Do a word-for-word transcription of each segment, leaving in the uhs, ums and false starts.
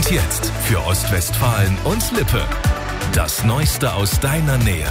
Und jetzt für Ostwestfalen und Lippe. Das Neueste aus deiner Nähe.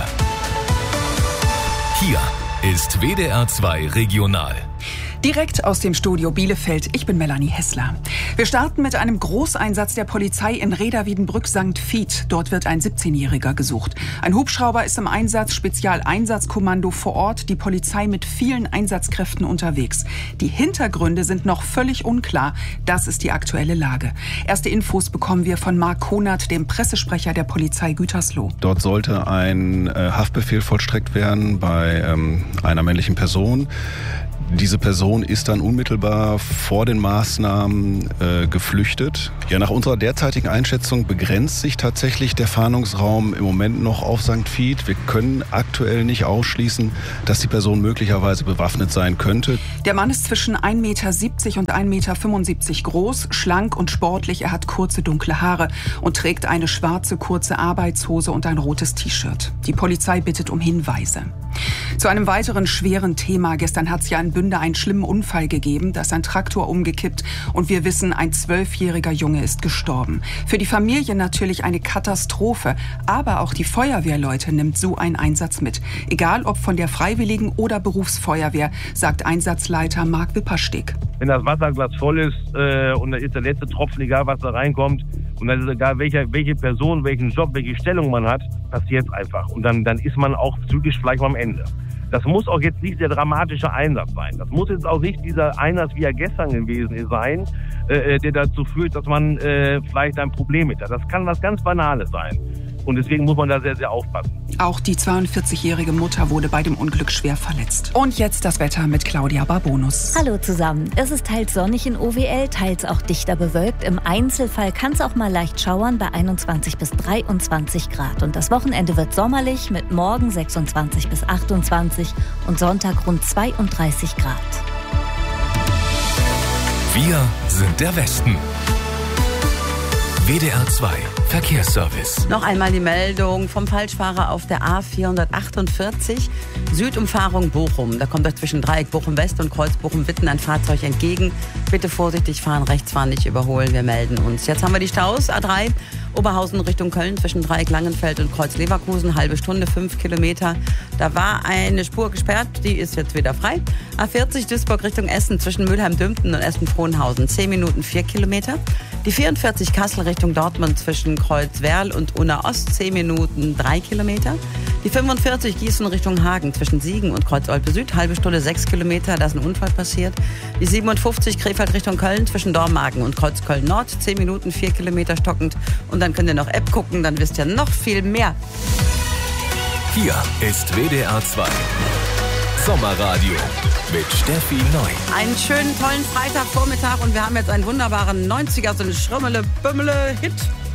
Hier ist W D R zwei Regional. Direkt aus dem Studio Bielefeld, ich bin Melanie Hessler. Wir starten mit einem Großeinsatz der Polizei in Reda-Wiedenbrück Sankt Vith. Dort wird ein siebzehnjähriger gesucht. Ein Hubschrauber ist im Einsatz, Spezialeinsatzkommando vor Ort, die Polizei mit vielen Einsatzkräften unterwegs. Die Hintergründe sind noch völlig unklar. Das ist die aktuelle Lage. Erste Infos bekommen wir von Marc Konert, dem Pressesprecher der Polizei Gütersloh. Dort sollte ein äh, Haftbefehl vollstreckt werden bei ähm, einer männlichen Person. Diese Person ist dann unmittelbar vor den Maßnahmen äh, geflüchtet. Ja, nach unserer derzeitigen Einschätzung begrenzt sich tatsächlich der Fahndungsraum im Moment noch auf Sankt Vith. Wir können aktuell nicht ausschließen, dass die Person möglicherweise bewaffnet sein könnte. Der Mann ist zwischen ein Meter siebzig und ein Meter fünfundsiebzig groß, schlank und sportlich. Er hat kurze, dunkle Haare und trägt eine schwarze, kurze Arbeitshose und ein rotes T-Shirt. Die Polizei bittet um Hinweise. Zu einem weiteren schweren Thema. Gestern hat es ja in Bünde einen schlimmen Unfall gegeben. Da ist ein Traktor umgekippt und wir wissen, ein zwölfjähriger Junge ist gestorben. Für die Familie natürlich eine Katastrophe. Aber auch die Feuerwehrleute nimmt so ein Einsatz mit. Egal ob von der Freiwilligen oder Berufsfeuerwehr, sagt Einsatzleiter Marc Wippersteg. Wenn das Wasserglas voll ist äh, und da ist der letzte Tropfen, egal was da reinkommt, und dann ist egal, welche, welche Person, welchen Job, welche Stellung man hat, passiert es einfach. Und dann, dann ist man auch psychisch vielleicht mal am Ende. Das muss auch jetzt nicht der dramatische Einsatz sein. Das muss jetzt auch nicht dieser Einsatz, wie er gestern gewesen ist, sein, äh, der dazu führt, dass man äh, vielleicht ein Problem mit hat. Das kann was ganz Banales sein. Und deswegen muss man da sehr, sehr aufpassen. Auch die zweiundvierzigjährige Mutter wurde bei dem Unglück schwer verletzt. Und jetzt das Wetter mit Claudia Barbonus. Hallo zusammen. Es ist teils sonnig in O W L, teils auch dichter bewölkt. Im Einzelfall kann es auch mal leicht schauern bei einundzwanzig bis dreiundzwanzig Grad. Und das Wochenende wird sommerlich mit morgen sechsundzwanzig bis achtundzwanzig und Sonntag rund zweiunddreißig Grad. Wir sind der Westen. W D R zwei Verkehrsservice. Noch einmal die Meldung vom Falschfahrer auf der A vierhundertachtundvierzig, Südumfahrung Bochum. Da kommt euch zwischen Dreieck Bochum-West und Kreuz Bochum-Witten ein Fahrzeug entgegen. Bitte vorsichtig fahren, rechts fahren, nicht überholen. Wir melden uns. Jetzt haben wir die Staus. A drei, Oberhausen Richtung Köln zwischen Dreieck Langenfeld und Kreuz Leverkusen. Halbe Stunde, fünf Kilometer. Da war eine Spur gesperrt, die ist jetzt wieder frei. A vierzig, Duisburg Richtung Essen zwischen Mülheim-Dümpen und Essen-Frohnhausen. zehn Minuten, vier Kilometer. Die vierundvierzig, Kassel Richtung Dortmund zwischen Kreuz Werl und Unna Ost, zehn Minuten, drei Kilometer. Die fünfundvierzig, Gießen Richtung Hagen zwischen Siegen und Kreuz Olpe Süd, halbe Stunde, sechs Kilometer, da ist ein Unfall passiert. Die siebenundfünfzig, Krefeld Richtung Köln zwischen Dormagen und Kreuz Köln Nord, zehn Minuten, vier Kilometer stockend. Und dann könnt ihr noch App gucken, dann wisst ihr noch viel mehr. Hier ist W D R zwei Sommerradio mit Steffi Neu. Einen schönen, tollen Freitagvormittag und wir haben jetzt einen wunderbaren neunziger, so einen Schrummele-Bümmele-Hit.